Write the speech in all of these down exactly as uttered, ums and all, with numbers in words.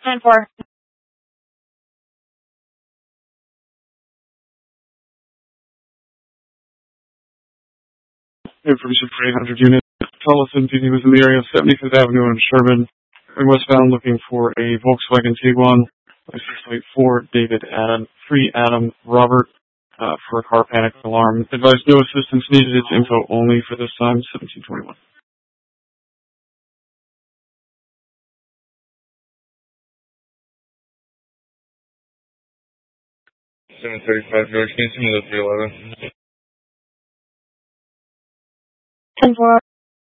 ten four. Information for eight hundred units. Tollefson P D was in the area of seventy-fifth Avenue and Sherman, going westbound looking for a Volkswagen Tiguan, license plate for David Adam, Free Adam Robert, uh, for a car panic alarm. Advised no assistance needed, it's info only for this time, seventeen twenty-one. seven thirty-five, George, can you send me the three eleven? ten four.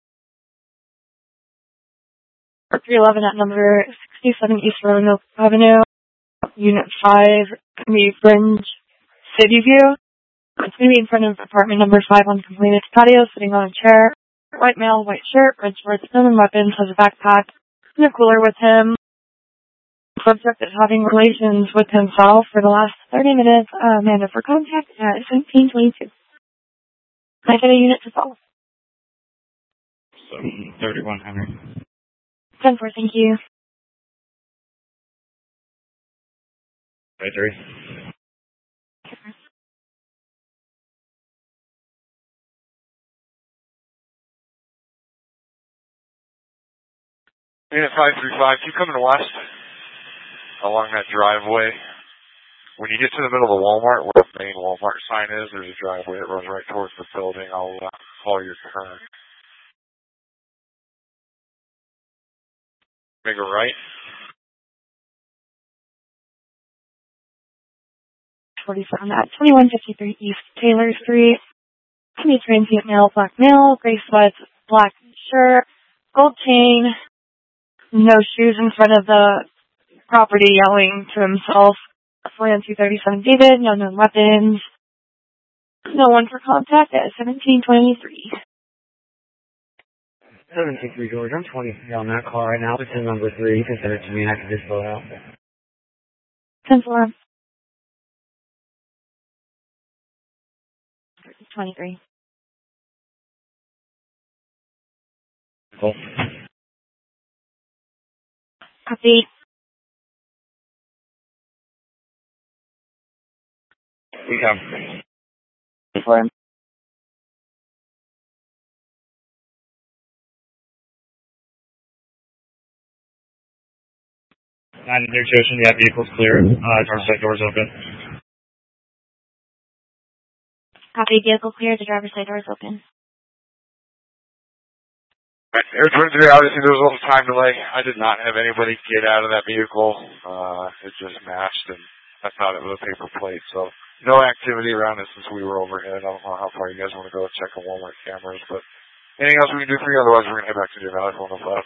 three eleven at number sixty-seven East Roanoke Avenue, Unit five, Community Fringe, City View. It's going to be in front of apartment number five on completed patio, sitting on a chair. White male, white shirt, red shorts, and weapons, has a backpack and a cooler with him. Subject is having relations with himself for the last thirty minutes. Uh, Amanda for contact at seventeen twenty-two. Can I get a unit to follow? seven thirty-one Henry. ten four, thank you. Right, three. Unit five three five, keep coming west along that driveway. When you get to the middle of the Walmart, where the main Walmart sign is, there's a driveway that runs right towards the building. I'll uh, follow your turn. Make a right. forty-four at twenty-one fifty-three East Taylor Street. Semi transient male, black male, gray sweats, black shirt, gold chain, no shoes in front of the property, yelling to himself. Plan two thirty-seven David, no known weapons. No one for contact at seventeen twenty-three. seven two three George, I'm twenty-three on that call right now. It's in number three. You can send it to me and I can just vote out. ten four. twenty-three. Cool. Copy. We come. For him. nine near Joshin, yeah, vehicle's clear. Uh, driver's side doors open. Copy, vehicle clear, the driver's side doors open. Air twenty-three, obviously there was a little time delay. I did not have anybody get out of that vehicle. Uh, it just matched, and I thought it was a paper plate. So no activity around it since we were overhead. I don't know how far you guys want to go check the Walmart cameras, but anything else we can do for you? Otherwise, we're going to head back to the Valley one oh five.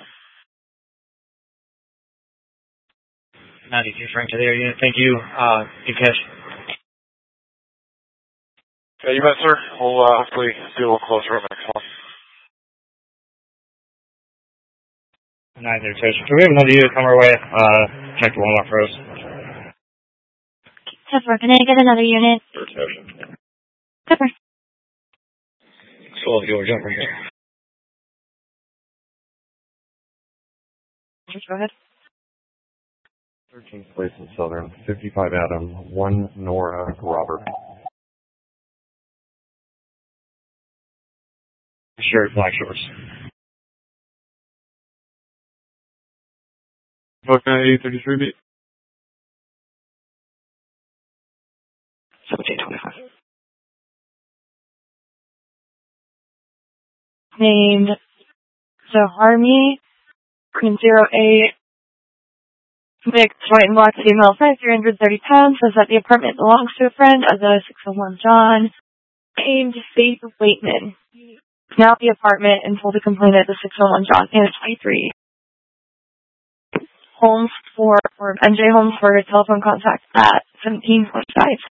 ninety-two Frank to the air unit. Thank you. Uh, good catch. Yeah, you bet, sir. We'll uh, hopefully be a little closer on the next one. nine zero Joshin. Can we have another unit come our way? Uh, check the Walmart for us. Pepper, can I get another unit? Pepper. twelve George, over here. Just go ahead. thirteenth place in Southern, fifty-five Adam, one Nora Robert. Shirt, black shorts. Okay, eight thirty-three beat. seventeen twenty-five. Named Zaharmi, zero eight, mixed white and black female, size three hundred thirty pounds, says that the apartment belongs to a friend of the six oh one John, named Faith Waitman. Now at the apartment and told to complain at the six oh one John, and it's twenty-three. Holmes for, or M J Holmes for telephone contact at seventeen twenty-five.